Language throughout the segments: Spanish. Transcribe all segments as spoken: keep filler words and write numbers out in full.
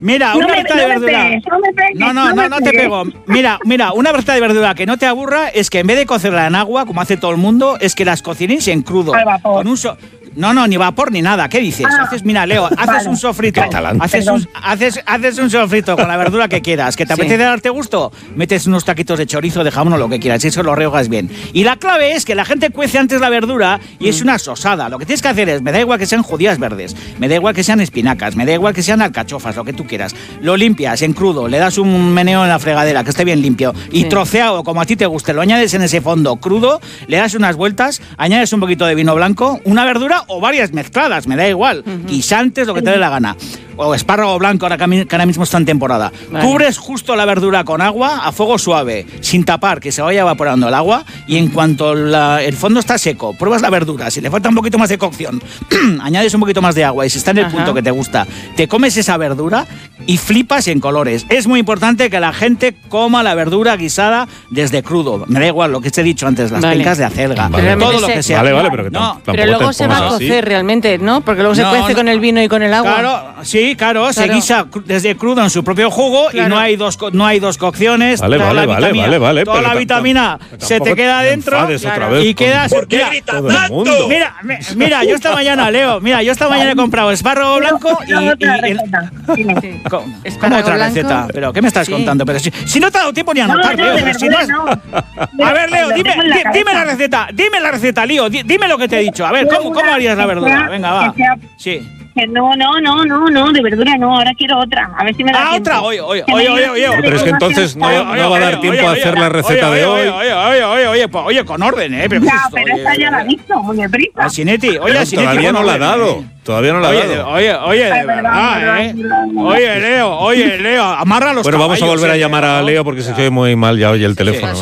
Mira, una receta de verdura. No, no, no, no te pego. Mira, mira, una receta de verdura que no te aburra es que en vez de cocerla en agua, como hace todo el mundo, es que las cocinéis en crudo. Al vapor. Con un so No, no, ni vapor ni nada. ¿Qué dices? Ah, haces, mira, Leo, haces vale. un sofrito. Haces un, haces, haces un sofrito con la verdura que quieras. ¿Que te Sí. apetece darte gusto? Metes unos taquitos de chorizo, de jamón o lo que quieras. Y eso lo rehogas bien. Y la clave es que la gente cuece antes la verdura y mm. es una sosada. Lo que tienes que hacer es, me da igual que sean judías verdes, me da igual que sean espinacas, me da igual que sean alcachofas, lo que tú quieras. Lo limpias en crudo, le das un meneo en la fregadera, que esté bien limpio. Y sí. troceado, como a ti te guste, lo añades en ese fondo crudo, le das unas vueltas, añades un poquito de vino blanco, una verdura o varias mezcladas, me da igual. Uh-huh. Guisantes, lo que te dé la gana. O espárrago blanco, ahora que ahora mismo está en temporada. Vale. Cubres justo la verdura con agua a fuego suave, sin tapar, que se vaya evaporando el agua. Y en cuanto la, el fondo está seco, pruebas la verdura. Si le falta un poquito más de cocción, añades un poquito más de agua. Y si está en el Ajá. punto que te gusta, te comes esa verdura y flipas en colores. Es muy importante que la gente coma la verdura guisada desde crudo. Me da igual lo que te he dicho antes, las vale. pencas de acelga, vale. todo lo que sea. Vale, vale, pero que no, tam pero luego se va a cocer así. realmente, ¿no? Porque luego se no, cuece no, con el vino y con el agua. Claro, sí, claro, claro. se guisa desde crudo en su propio jugo claro. y no hay dos no hay dos cocciones. Vale, toda vale, la vale, vitamina, vale, vale. Toda la vitamina se te queda dentro claro. y quedas. ¿Por qué gritas tanto? Mira, mira, yo esta mañana, Leo, mira, yo esta mañana he comprado espárrago blanco y. y, otra receta. y sí. ¿Cómo, ¿Cómo otra blanco? receta? ¿Pero qué me estás sí. contando? Pero si, si no te ha dado tiempo ni a anotar, no, no, Leo. de Si no has... no. A ver, Leo, dime, la dime la receta, dime la receta, Lío, dime lo que te he dicho. A ver, ¿cómo, cómo harías la verdura? Venga, va. Sí. No, no, no, no, no, de verdura no, ahora quiero otra. A ver si me da ah, tiempo. otra, oye, oye, oye, oye, oye. Pero es que entonces no, no va a dar tiempo a hacer la receta de hoy. Oye, oye, oye, oye, oye, con orden, ¿eh? Pero ya, pero esta ya la he visto, muy deprisa. Asinetti, oye, Asinetti. Todavía no la ha dado. Todavía no la ha dado. Oye, oye, de verdad, ¿eh? Oye, Leo, oye, Leo, amarra los Bueno, vamos a volver a llamar a Leo porque se oye muy mal ya oye el teléfono.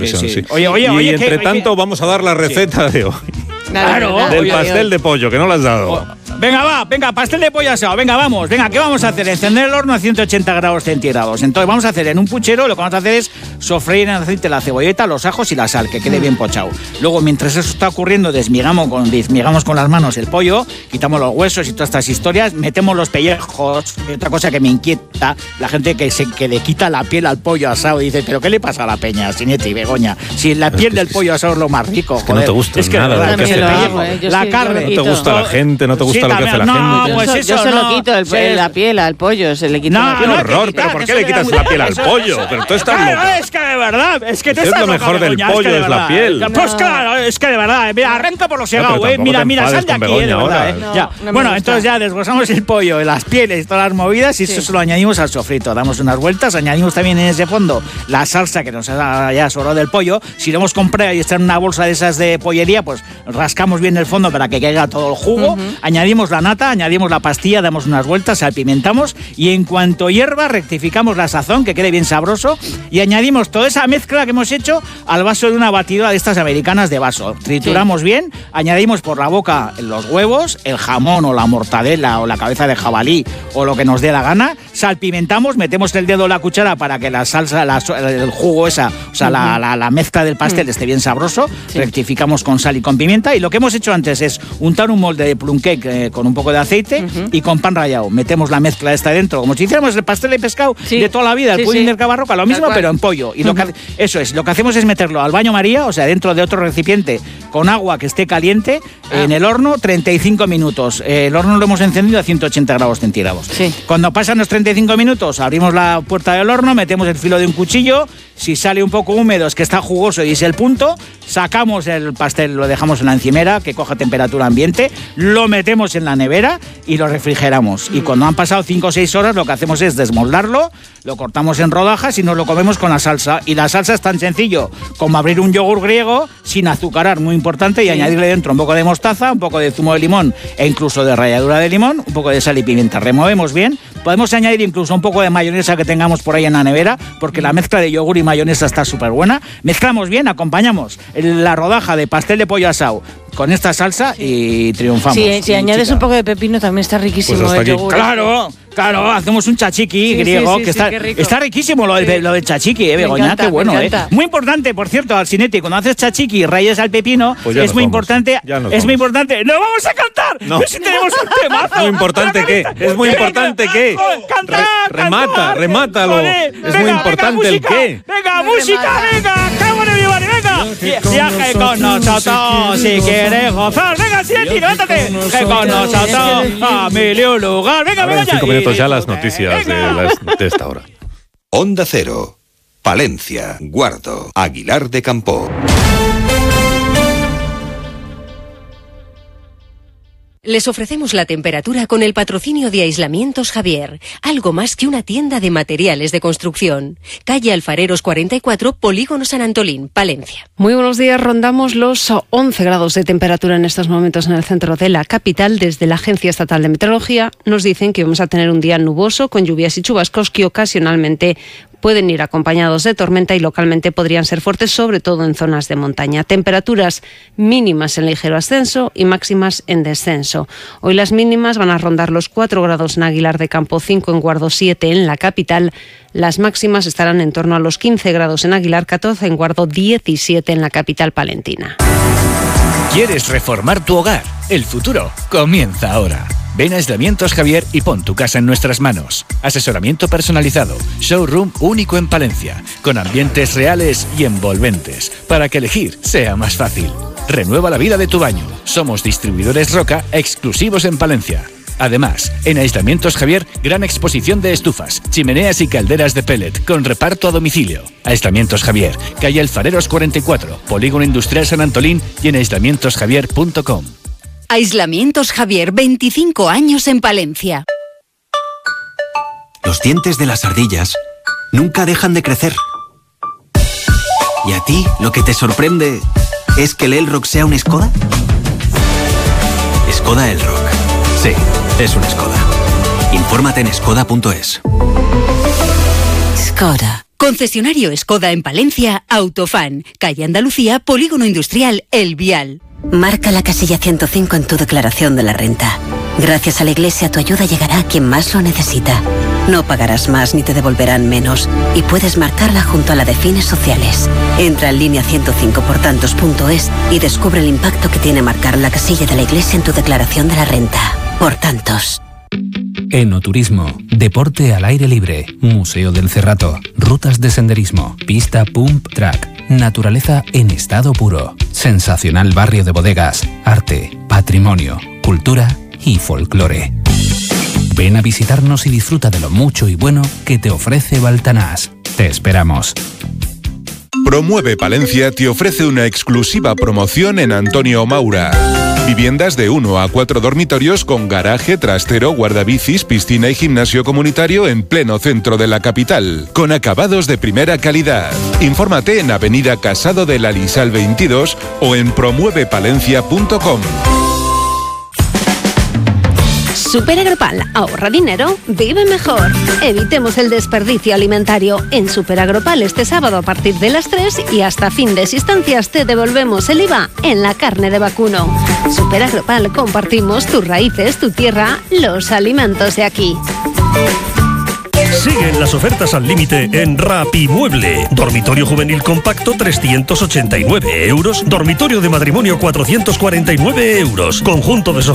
Oye, oye, oye. Y entre tanto vamos a dar la receta de hoy. Claro, del pastel de pollo, que no lo has dado. Venga, va, venga, pastel de pollo asado, venga, vamos, venga, ¿qué vamos a hacer? Encender el horno a ciento ochenta grados centígrados. Entonces vamos a hacer en un puchero, lo que vamos a hacer es sofreír en aceite la cebolleta, los ajos y la sal, que quede bien pochado. Luego, mientras eso está ocurriendo, desmigamos con, desmigamos con las manos el pollo, quitamos los huesos y todas estas historias, metemos los pellejos. Y otra cosa que me inquieta, la gente que, se, que le quita la piel al pollo asado y dice, ¿pero qué le pasa a la peña, Sinetti y Begoña? Si la piel del pollo asado es lo más rico, es que joder. No te gusta es que nada verdad, de que el pellejo, hago, eh. la sí, carne. No te gusta la gente, no te gusta sí, lo que hace la no, gente. Pues yo, eso, yo se lo no, quito el, sí, la piel al pollo, se le quita no, la piel. ¡Qué no, horror! quitar, ¿Pero por qué le quitas eso la piel al eso, pollo? eso, Pero tú estás claro, loca. Es que de verdad, es que te es estás lo mejor loca, del Begoña, pollo, es, que es la piel. Pues claro, es que de verdad, mira, arranca por los segado, no, eh. Mira, mira, sal de aquí, eh, de verdad, eh. No, ya. no Bueno, entonces ya desglosamos el pollo, las pieles, todas las movidas y sí. eso se lo añadimos al sofrito. Damos unas vueltas, añadimos también en ese fondo la salsa que nos haya sobrado del pollo. Si lo hemos comprado y está en una bolsa de esas de pollería, pues rascamos bien el fondo para que caiga todo el jugo. Uh-huh. Añadimos la nata, añadimos la pastilla, damos unas vueltas, salpimentamos y en cuanto hierva rectificamos la sazón, que quede bien sabroso y añadimos toda esa mezcla que hemos hecho al vaso de una batidora de estas americanas de vaso. Trituramos sí. bien, añadimos por la boca los huevos, el jamón o la mortadela o la cabeza de jabalí o lo que nos dé la gana, salpimentamos, metemos el dedo en la cuchara para que la salsa, la, el jugo esa, o sea, uh-huh. la, la, la mezcla del pastel uh-huh. esté bien sabroso, sí. rectificamos con sal y con pimienta y lo que hemos hecho antes es untar un molde de plum cake eh, con un poco de aceite uh-huh. y con pan rallado. Metemos la mezcla esta dentro, como si hiciéramos el pastel de pescado sí. de toda la vida, el sí, pudding sí. del Cabarroca, lo mismo pero en pollo. Y uh-huh. lo que, eso es, lo que hacemos es meterlo al baño María, o sea, dentro de otro recipiente con agua que esté caliente ah. en el horno treinta y cinco minutos. Eh, el horno lo hemos encendido a ciento ochenta grados centígrados. Sí. Cuando pasan los treinta y cinco minutos, abrimos la puerta del horno, metemos el filo de un cuchillo, si sale un poco húmedo es que está jugoso y es el punto, sacamos el pastel, lo dejamos en la encimera, que coja temperatura ambiente, lo metemos en la nevera y lo refrigeramos. Mm. Y cuando han pasado cinco o seis horas, lo que hacemos es desmoldarlo, lo cortamos en rodajas y nos lo comemos con la salsa. Y la salsa es tan sencillo como abrir un yogur griego sin azucarar, muy importante, y sí. añadirle dentro un poco de mostaza, un poco de zumo de limón e incluso de ralladura de limón, un poco de sal y pimienta. Removemos bien. Podemos añadir incluso un poco de mayonesa que tengamos por ahí en la nevera, porque la mezcla de yogur y mayonesa está súper buena. Mezclamos bien, acompañamos la rodaja de pastel de pollo asado con esta salsa y triunfamos. Sí, si y añades chica. un poco de pepino también está riquísimo Pues hasta el aquí. yogur. Claro, claro, hacemos un chachiqui Sí, griego, sí, sí, que sí, está, qué rico. está riquísimo lo del, Sí. lo del chachiqui, eh, Me Begoña, encanta, qué bueno, me eh. encanta. Muy importante, por cierto, Alcinete, cuando haces chachiqui y rayas al pepino, Pues ya es nos muy vamos, importante, ya nos es muy vamos. importante. ¡No vamos a cantar! No. ¡Pero si tenemos un temazo! Muy importante qué, es muy importante qué. ¡Cantar! Re- remata, cantar. remátalo. Joder, Es venga, muy venga, importante el música, qué. Venga, Me música, remata. venga, cámara de Vivari, venga. Viaje con nosotros si quieres gozar. Venga, Sieti, levántate. Que con nosotros a mil y un lugar. Venga, Ahora en Begoña. cinco minutos ya Y- las noticias de, Venga. las- de esta hora. Onda Cero, Palencia, Guardo, Aguilar de Campoo. Les ofrecemos la temperatura con el patrocinio de Aislamientos Javier, algo más que una tienda de materiales de construcción. Calle Alfareros cuarenta y cuatro, Polígono San Antolín, Palencia. Muy buenos días, rondamos los once grados de temperatura en estos momentos en el centro de la capital. Desde la Agencia Estatal de Meteorología nos dicen que vamos a tener un día nuboso con lluvias y chubascos que ocasionalmente pueden ir acompañados de tormenta y localmente podrían ser fuertes, sobre todo en zonas de montaña. Temperaturas mínimas en ligero ascenso y máximas en descenso. Hoy las mínimas van a rondar los cuatro grados en Aguilar de Campoo, cinco en Guardo, siete en la capital. Las máximas estarán en torno a los quince grados en Aguilar, catorce en Guardo, diecisiete en la capital palentina. ¿Quieres reformar tu hogar? El futuro comienza ahora. Ven a Aislamientos Javier y pon tu casa en nuestras manos. Asesoramiento personalizado, showroom único en Palencia, con ambientes reales y envolventes, para que elegir sea más fácil. Renueva la vida de tu baño. Somos distribuidores Roca exclusivos en Palencia. Además, en Aislamientos Javier, gran exposición de estufas, chimeneas y calderas de pellet con reparto a domicilio. Aislamientos Javier, calle Alfareros cuarenta y cuatro, Polígono Industrial San Antolín y en aislamientos javier punto com. Aislamientos Javier, veinticinco años en Palencia. Los dientes de las ardillas nunca dejan de crecer. ¿Y a ti lo que te sorprende es que el Elrock sea un Skoda? Skoda Elrock. Sí, es un Skoda. Infórmate en skoda punto es. Skoda. Concesionario Skoda en Palencia, Autofan, calle Andalucía, Polígono Industrial El Vial. Marca la casilla ciento cinco en tu declaración de la renta. Gracias a la Iglesia tu ayuda llegará a quien más lo necesita. No pagarás más ni te devolverán menos y puedes marcarla junto a la de fines sociales. Entra en línea ciento cinco por tantos punto es y descubre el impacto que tiene marcar la casilla de la Iglesia en tu declaración de la renta. Por tantos. Enoturismo, deporte al aire libre, Museo del Cerrato, rutas de senderismo, pista pump track, naturaleza en estado puro, sensacional barrio de bodegas, arte, patrimonio, cultura y folclore. Ven a visitarnos y disfruta de lo mucho y bueno que te ofrece Baltanás. Te esperamos. Promueve Palencia te ofrece una exclusiva promoción en Antonio Maura. Viviendas de uno a cuatro dormitorios con garaje, trastero, guardabicis, piscina y gimnasio comunitario en pleno centro de la capital, con acabados de primera calidad. Infórmate en Avenida Casado de la Lisal veintidós o en promueve palencia punto com. Superagropal, ahorra dinero, vive mejor. Evitemos el desperdicio alimentario. En Superagropal este sábado a partir de las tres y hasta fin de existencias te devolvemos el I V A en la carne de vacuno. Superagropal, compartimos tus raíces, tu tierra, los alimentos de aquí. Siguen las ofertas al límite en Rapimueble. Dormitorio juvenil compacto trescientos ochenta y nueve euros. Dormitorio de matrimonio cuatrocientos cuarenta y nueve euros. Conjunto de sofá